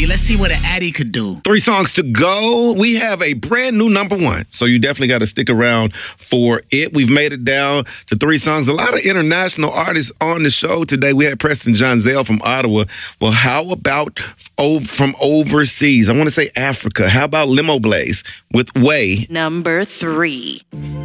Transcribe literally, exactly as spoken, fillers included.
Addy. Let's see what an Addy could do. Three songs to go. We have a brand new number one, so you definitely got to stick around for it. We've made it down to three songs. A lot of international artists on the show today. We had Preston Jonzell from Ottawa. Well, how about over, from overseas? I want to say Africa. How about Limo Blaze with Way? Number three.